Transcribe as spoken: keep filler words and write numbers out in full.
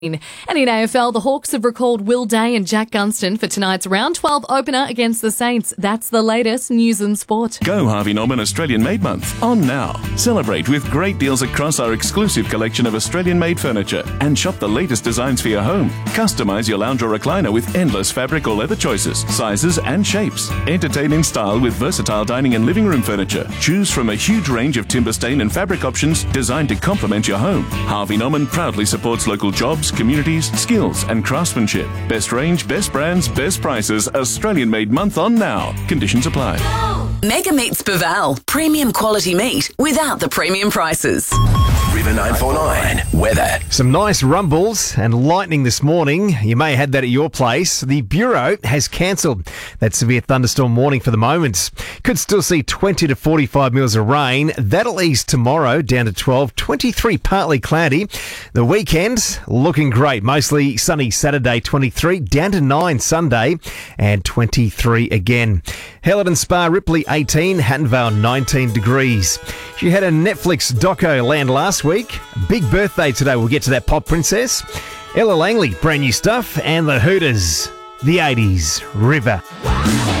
And in A F L, the Hawks have recalled Will Day and Jack Gunston for tonight's round twelve opener against the Saints. That's the latest news and sport. Go Harvey Norman Australian Made Month on now. Celebrate with great deals across our exclusive collection of Australian made furniture and shop the latest designs for your home. Customise your lounge or recliner with endless fabric or leather choices, sizes and shapes. Entertain in style with versatile dining and living room furniture. Choose from a huge range of timber stain and fabric options designed to complement your home. Harvey Norman proudly supports local jobs, communities, skills and craftsmanship. Best range, best brands, best prices. Australian Made Month on now. Conditions apply. Mega Meats Baval. Premium quality meat without the premium prices. River nine four nine. Weather. Some nice rumbles and lightning this morning. You may have had that at your place. The Bureau has cancelled that severe thunderstorm warning for the moment. Could still see twenty to forty-five mils of rain. That'll ease tomorrow down to twelve. twenty-three partly cloudy. The weekend looking great. Mostly sunny Saturday, twenty-three. Down to nine Sunday and twenty-three again. Helidon Spa Ripley, eighteen. Hatton Vale, nineteen degrees. She had a Netflix doco land last week. Big birthday today. We'll get to that pop princess. Ella Langley, brand new stuff. And the Hooters, the eighties, River.